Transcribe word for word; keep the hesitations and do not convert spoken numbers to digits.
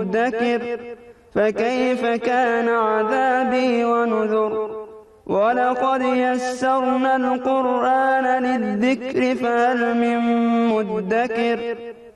مدكر فكيف كان عذابي ونذر ولقد يسرنا القرآن للذكر فهل من مدكر